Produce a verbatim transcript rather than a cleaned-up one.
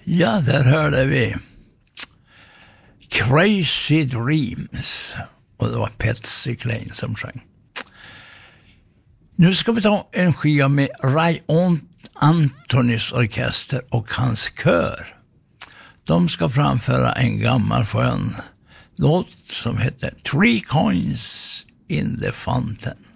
Ja, där hörde vi Crazy Dreams. Och det var Patsy Cline som sjöng. Nu ska vi ta en skiva med Ray Anthonys orkester och hans kör. De ska framföra en gammal skön låt som heter Three Coins in the Fountain.